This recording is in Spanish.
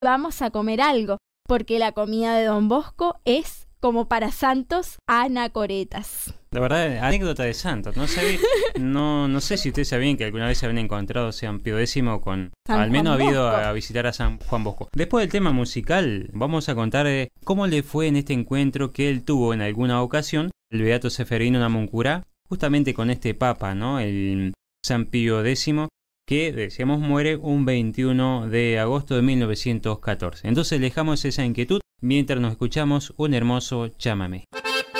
vamos a comer algo, porque la comida de Don Bosco es como para santos anacoretas. La verdad, anécdota de santos. No sé si ustedes sabían que alguna vez se habían encontrado San Pío X con... San al menos ha Juan ido Bosco. a visitar a San Juan Bosco. Después del tema musical, vamos a contar cómo le fue en este encuentro que él tuvo en alguna ocasión, el Beato Seferino Namuncurá, justamente con este papa, ¿no? El San Pío X, que, decíamos, muere un 21 de agosto de 1914. Entonces dejamos esa inquietud mientras nos escuchamos un hermoso chamamé.